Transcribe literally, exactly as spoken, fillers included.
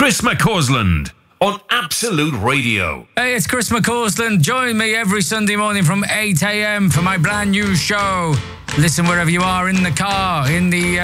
Chris McCausland on Absolute Radio. Hey, it's Chris McCausland. Join me every Sunday morning from eight a.m. for my brand new show. Listen wherever you are, in the car, in the... Uh